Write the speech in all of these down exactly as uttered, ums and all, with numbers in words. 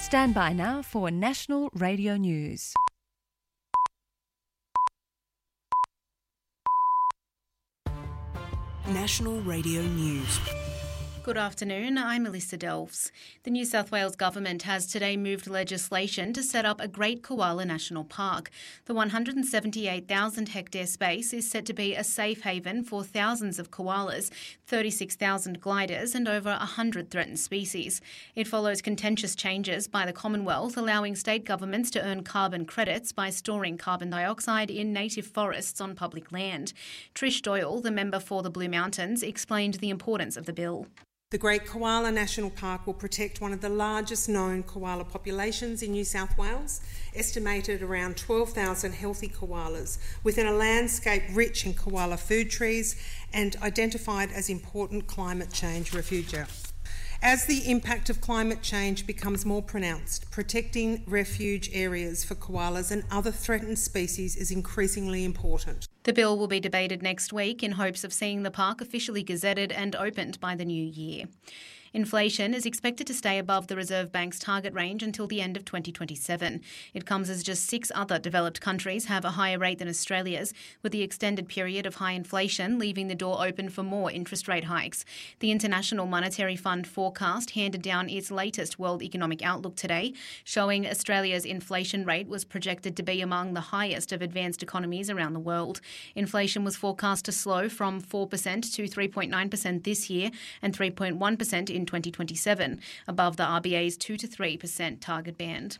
Stand by now for National Radio News. National Radio News. Good afternoon, I'm Melissa Delves. The New South Wales Government has today moved legislation to set up a Great Koala National Park. The one hundred seventy-eight thousand hectare space is set to be a safe haven for thousands of koalas, thirty-six thousand gliders and over one hundred threatened species. It follows contentious changes by the Commonwealth allowing state governments to earn carbon credits by storing carbon dioxide in native forests on public land. Trish Doyle, the member for the Blue Mountains, explained the importance of the bill. The Great Koala National Park will protect one of the largest known koala populations in New South Wales, estimated around twelve thousand healthy koalas, within a landscape rich in koala food trees and identified as important climate change refugia. As the impact of climate change becomes more pronounced, protecting refuge areas for koalas and other threatened species is increasingly important. The bill will be debated next week in hopes of seeing the park officially gazetted and opened by the new year. Inflation is expected to stay above the Reserve Bank's target range until the end of twenty twenty-seven. It comes as just six other developed countries have a higher rate than Australia's, with the extended period of high inflation leaving the door open for more interest rate hikes. The International Monetary Fund forecast handed down its latest World Economic Outlook today, showing Australia's inflation rate was projected to be among the highest of advanced economies around the world. Inflation was forecast to slow from four percent to three point nine percent this year and three point one percent in in twenty twenty-seven, above the R B A's two to three percent target band.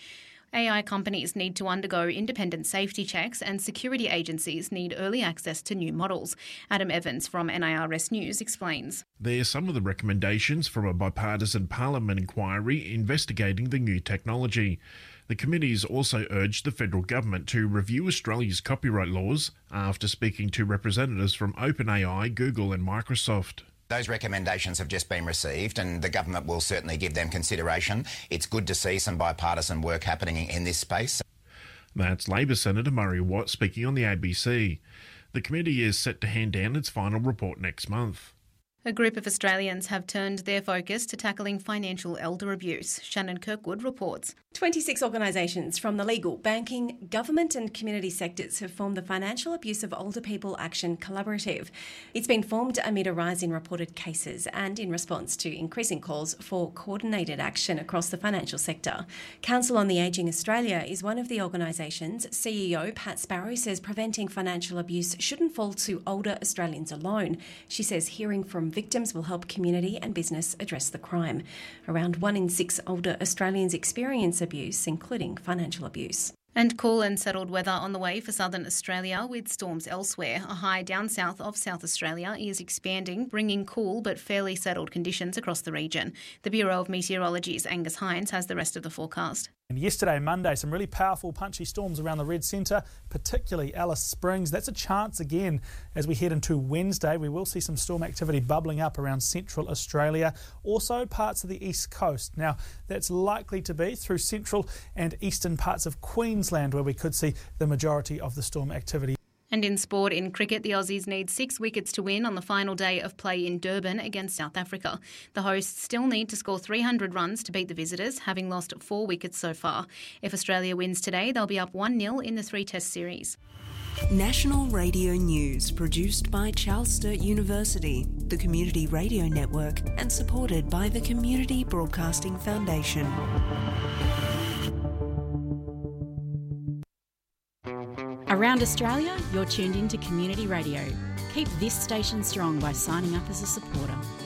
A I companies need to undergo independent safety checks and security agencies need early access to new models. Adam Evans from N I R S News explains. They're some of the recommendations from a bipartisan Parliament inquiry investigating the new technology. The committees also urged the federal government to review Australia's copyright laws after speaking to representatives from OpenAI, Google and Microsoft. Those recommendations have just been received and the government will certainly give them consideration. It's good to see some bipartisan work happening in this space. That's Labor Senator Murray Watt speaking on the A B C. The committee is set to hand down its final report next month. A group of Australians have turned their focus to tackling financial elder abuse. Shannon Kirkwood reports. twenty-six organisations from the legal, banking, government and community sectors have formed the Financial Abuse of Older People Action Collaborative. It's been formed amid a rise in reported cases and in response to increasing calls for coordinated action across the financial sector. Council on the Ageing Australia is one of the organisations. C E O Pat Sparrow says preventing financial abuse shouldn't fall to older Australians alone. She says hearing from victims will help community and business address the crime. Around one in six older Australians experience abuse, including financial abuse. And cool and settled weather on the way for southern Australia with storms elsewhere. A high down south of South Australia is expanding, bringing cool but fairly settled conditions across the region. The Bureau of Meteorology's Angus Hines has the rest of the forecast. And yesterday, Monday, some really powerful punchy storms around the Red Centre, particularly Alice Springs. That's a chance again as we head into Wednesday. We will see some storm activity bubbling up around central Australia, also parts of the east coast. Now, that's likely to be through central and eastern parts of Queensland where we could see the majority of the storm activity. And in sport, in cricket, the Aussies need six wickets to win on the final day of play in Durban against South Africa. The hosts still need to score three hundred runs to beat the visitors, having lost four wickets so far. If Australia wins today, they'll be up one nil in the three-test series. National Radio News, produced by Charles Sturt University, the Community Radio Network, and supported by the Community Broadcasting Foundation. Around Australia, you're tuned in to Community Radio. Keep this station strong by signing up as a supporter.